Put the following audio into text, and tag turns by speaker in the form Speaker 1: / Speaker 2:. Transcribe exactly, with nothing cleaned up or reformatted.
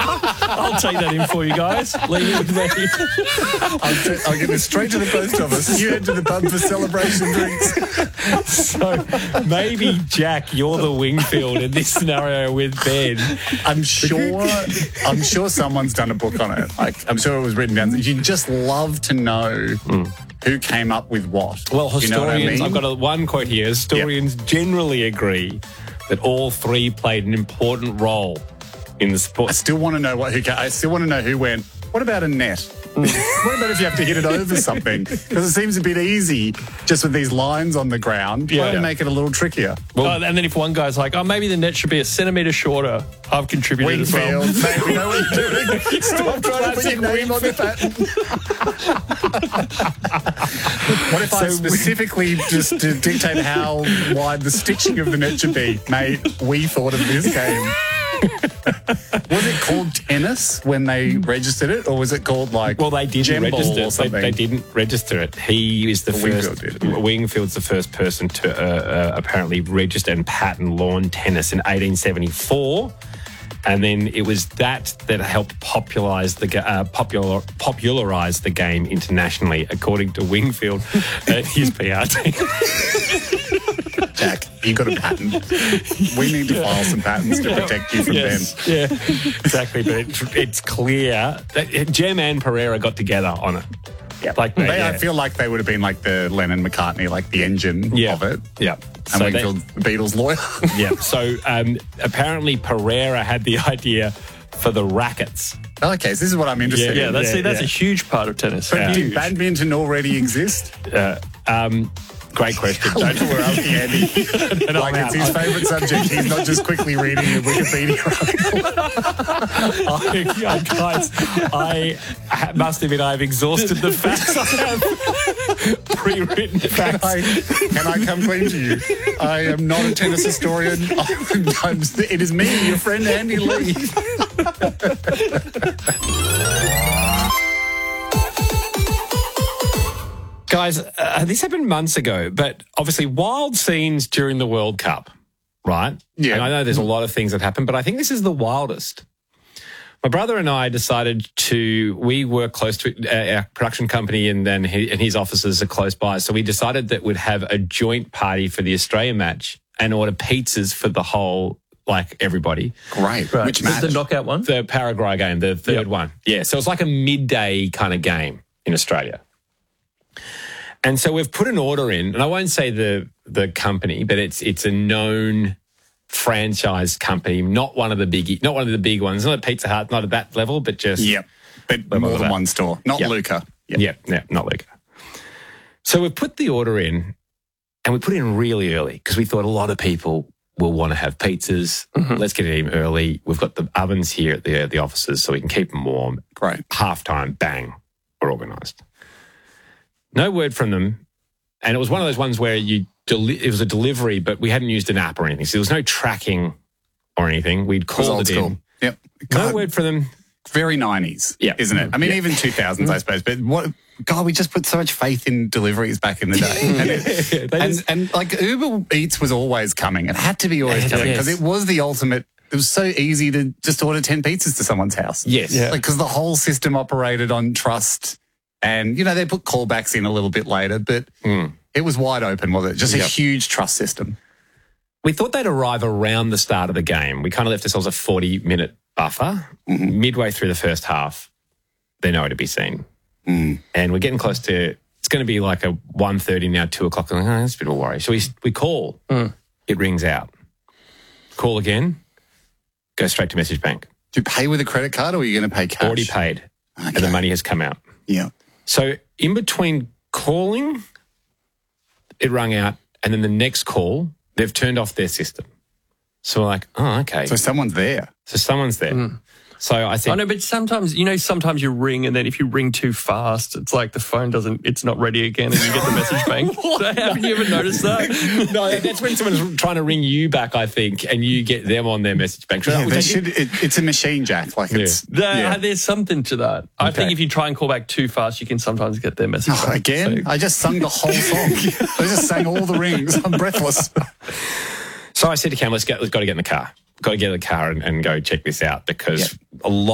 Speaker 1: I'll take that in for you guys. Leave it with me.
Speaker 2: I'll, t- I'll get it straight to the post office. You head to the pub for celebration drinks.
Speaker 1: So maybe, Jack, you're the Wingfield in this scenario with Ben.
Speaker 2: I'm sure. I'm sure someone's done a book on it. Like, I'm sure it was written down. You'd just love to know mm. who came up with what.
Speaker 1: Well, historians.
Speaker 2: You know what I mean?
Speaker 1: I've got a, one quote here. Historians yep. generally agree that all three played an important role in the sport.
Speaker 2: I still want to know what who. I still want to know who went. What about a net? What about if you have to hit it over something? Because it seems a bit easy just with these lines on the ground. Try yeah. to make it a little trickier.
Speaker 3: Well, uh, and then if one guy's like, oh, maybe the net should be a centimetre shorter, I've contributed
Speaker 2: Wingfield,
Speaker 3: as well.
Speaker 2: Mate, we know what you're doing. Stop trying to put your name on the patent. What if I so specifically just to dictate how wide the stitching of the net should be? Mate, we thought of this game. Was it called tennis when they registered it, or was it called like
Speaker 1: well they didn't register
Speaker 2: or something?
Speaker 1: They, they didn't register it. He is the, the first Wingfield did, yeah. Wingfield's the first person to uh, uh, apparently register and patent lawn tennis in eighteen seventy-four, and then it was that that helped popularize the uh, popular popularize the game internationally, according to Wingfield and his P R team.
Speaker 2: Jack, you got a patent. We need to file some patents to protect you from
Speaker 1: yes. Ben. Yeah, exactly. But it, it's clear that Gem and Pereira got together on it.
Speaker 2: Yeah,
Speaker 1: like
Speaker 2: they,
Speaker 1: yeah.
Speaker 2: I feel like they would have been like the Lennon-McCartney, like the engine
Speaker 1: yeah.
Speaker 2: of it.
Speaker 1: Yeah.
Speaker 2: And
Speaker 1: so
Speaker 2: Wingfield, the Beatles lawyer.
Speaker 1: Yeah. So um, apparently Pereira had the idea for the rackets.
Speaker 2: Okay, so this is what I'm interested
Speaker 3: yeah,
Speaker 2: in.
Speaker 3: Yeah, that's,
Speaker 2: yeah,
Speaker 3: see, that's
Speaker 2: yeah.
Speaker 3: a huge part of tennis.
Speaker 2: But
Speaker 3: yeah.
Speaker 2: did badminton already exist?
Speaker 1: Uh, um, great question. Don't
Speaker 2: we're asking Andy. Like it's his favourite subject. He's not just quickly reading a Wikipedia article.
Speaker 1: I, guys, I must admit I've exhausted the facts. I have pre-written facts.
Speaker 2: Can I, can I come clean to you? I am not a tennis historian. I'm, I'm, it is me, your friend Andy Lee.
Speaker 1: Guys, uh, this happened months ago, but obviously wild scenes during the World Cup, right?
Speaker 2: Yeah.
Speaker 1: And I know there's a lot of things that happen, but I think this is the wildest. My brother and I decided to, we work close to uh, our production company and then he, and his offices are close by. So we decided that we'd have a joint party for the Australian match and order pizzas for the whole, like everybody.
Speaker 2: Great.
Speaker 3: Right.
Speaker 2: Which match?
Speaker 3: The knockout one?
Speaker 1: The Paraguay game, the third yep. one. Yeah. So it's like a midday kind of game in Australia. And so we've put an order in, and I won't say the the company, but it's it's a known franchise company, not one of the big, not one of the big ones, not at Pizza Hut, not at that level, but just
Speaker 2: yep, but more than that. One store, not yep. Luca.
Speaker 1: Yep. Yeah, yeah, not Luca. So we've put the order in, and we put it in really early because we thought a lot of people will want to have pizzas. Mm-hmm. Let's get it in early. We've got the ovens here at the the offices, so we can keep them warm.
Speaker 2: Great.
Speaker 1: Half time, bang, we're organised. No word from them, and it was one of those ones where you deli- it was a delivery, but we hadn't used an app or anything, so there was no tracking or anything. We'd called it, it in.
Speaker 2: Yep.
Speaker 1: God, no word from them.
Speaker 2: Very nineties,
Speaker 1: yeah,
Speaker 2: isn't it? I mean,
Speaker 1: yeah.
Speaker 2: even two thousands, I suppose. But what? God, we just put so much faith in deliveries back in the day, and, it, and, just, and like Uber Eats was always coming. It had to be always coming because yes. it was the ultimate. It was so easy to just order ten pizzas to someone's house.
Speaker 1: Yes,
Speaker 2: yeah. Like because the whole system operated on trust. And, you know, they put callbacks in a little bit later, but mm. it was wide open, wasn't it? Just yep. a huge trust system.
Speaker 1: We thought they'd arrive around the start of the game. We kind of left ourselves a forty-minute buffer. Mm-hmm. Midway through the first half, they're nowhere to be seen.
Speaker 2: Mm.
Speaker 1: And we're getting close to, it's going to be like a one thirty now, two o'clock. Like, oh, that's a bit of a worry. So we, we call.
Speaker 3: Mm.
Speaker 1: It rings out. Call again. Go straight to message bank.
Speaker 2: Do you pay with a credit card or are you going to pay cash?
Speaker 1: Already paid. Okay. And the money has come out.
Speaker 2: Yeah.
Speaker 1: So in between calling, it rung out, and then the next call, they've turned off their system. So we're like, oh, okay.
Speaker 2: So someone's there.
Speaker 1: So someone's there. Mm. So I think...
Speaker 3: I know, but sometimes, you know, sometimes you ring and then if you ring too fast, it's like the phone doesn't, it's not ready again and you get the message bank. So haven't you ever noticed that?
Speaker 1: No, that's when someone's trying to ring you back, I think, and you get them on their message bank.
Speaker 2: Yeah, they should, it, it's a machine, Jack. Like it's...
Speaker 3: Yeah. There,
Speaker 2: yeah.
Speaker 3: There's something to that. Okay. I think if you try and call back too fast, you can sometimes get their message
Speaker 2: oh,
Speaker 3: bank.
Speaker 2: Again? So. I just sung the whole song. I just sang all the rings. I'm breathless.
Speaker 1: So I said to Cam, let's get, let's got to get in the car. Got to get in the car and, and go check this out because yep. a lot